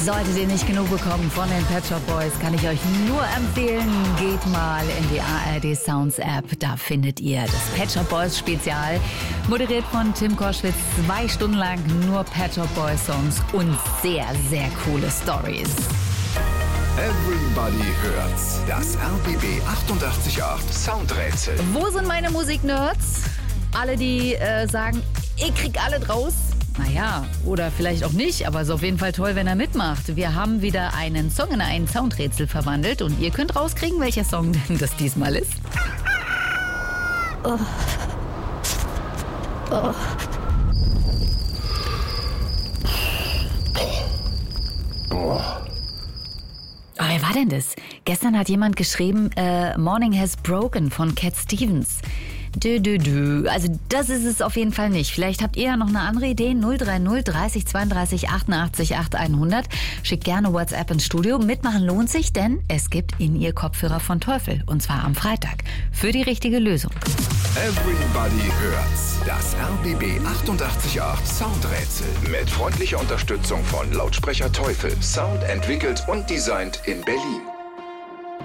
Solltet ihr nicht genug bekommen von den Pet Shop Boys, kann ich euch nur empfehlen, geht mal in die ARD Sounds App. Da findet ihr das Pet Shop Boys Spezial, moderiert von Tim Koschwitz. 2 Stunden lang nur Pet Shop Boys Songs und sehr, sehr coole Stories. Everybody hört's. Das RBB 888 Soundrätsel. Wo sind meine Musiknerds? Alle, die sagen, ich krieg alle draus. Naja, oder vielleicht auch nicht, aber es ist auf jeden Fall toll, wenn er mitmacht. Wir haben wieder einen Song in ein Soundrätsel verwandelt und ihr könnt rauskriegen, welcher Song denn das diesmal ist. Oh. Oh. Oh. Oh, wer war denn das? Gestern hat jemand geschrieben, Morning Has Broken von Cat Stevens. Also das ist es auf jeden Fall nicht. Vielleicht habt ihr ja noch eine andere Idee. 030 30 32 88 8100. Schickt gerne WhatsApp ins Studio. Mitmachen lohnt sich, denn es gibt In-Ear-Kopfhörer von Teufel. Und zwar am Freitag. Für die richtige Lösung. Everybody hört's. Das RBB 888 Soundrätsel. Mit freundlicher Unterstützung von Lautsprecher Teufel. Sound entwickelt und designt in Berlin.